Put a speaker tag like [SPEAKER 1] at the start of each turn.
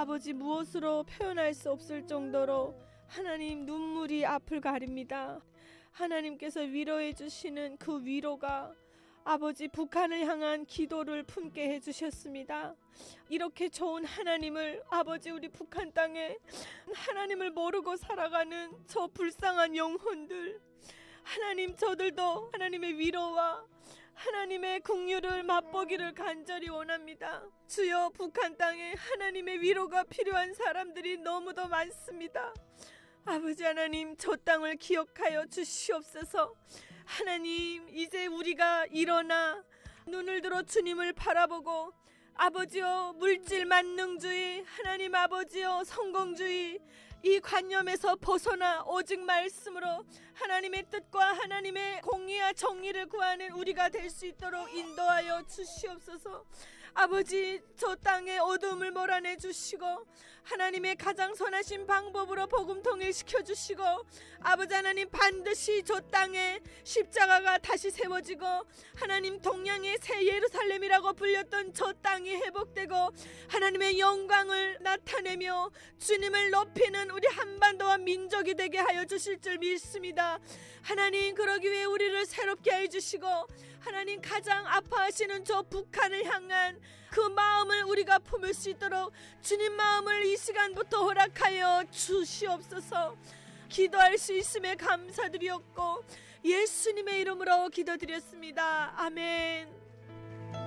[SPEAKER 1] 아버지 무엇으로 표현할 수 없을 정도로 하나님 눈물이 앞을 가립니다. 하나님께서 위로해 주시는 그 위로가 아버지 북한을 향한 기도를 품게 해주셨습니다. 이렇게 좋은 하나님을 아버지 우리 북한 땅에 하나님을 모르고 살아가는 저 불쌍한 영혼들, 하나님 저들도 하나님의 위로와 하나님의 긍휼을 맛보기를 간절히 원합니다. 주여, 북한 땅에 하나님의 위로가 필요한 사람들이 너무도 많습니다. 아버지 하나님, 저 땅을 기억하여 주시옵소서. 하나님, 이제 우리가 일어나 눈을 들어 주님을 바라보고 아버지여, 물질 만능주의, 하나님 아버지여, 성공주의, 이 관념에서 벗어나 오직 말씀으로 하나님의 뜻과 하나님의 공의와 정의를 구하는 우리가 될 수 있도록 인도하여 주시옵소서. 아버지, 저 땅에 어둠을 몰아내 주시고 하나님의 가장 선하신 방법으로 복음 통일시켜 주시고, 아버지 하나님, 반드시 저 땅에 십자가가 다시 세워지고 하나님 동양의 새 예루살렘이라고 불렸던 저 땅이 회복되고 하나님의 영광을 나타내며 주님을 높이는 우리 한반도와 민족이 되게 하여 주실 줄 믿습니다. 하나님, 그러기 위해 우리를 새롭게 해주시고 하나님, 가장 아파하시는 저 북한을 향한 그 마음을 우리가 품을 수 있도록 주님 마음을 이 시간부터 허락하여 주시옵소서. 기도할 수 있음에 감사드리옵고 예수님의 이름으로 기도드렸습니다. 아멘.